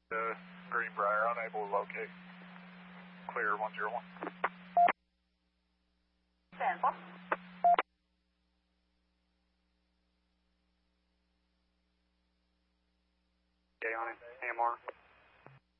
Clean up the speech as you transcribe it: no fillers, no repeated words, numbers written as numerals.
Greenbrier, unable to locate. Clear 101. Stand for. Okay, on it. AMR.